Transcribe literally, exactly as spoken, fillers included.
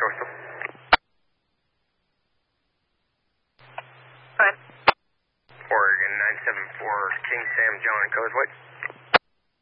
Coastal. Fine. Oregon nine seven four, King Sam John, Causeway.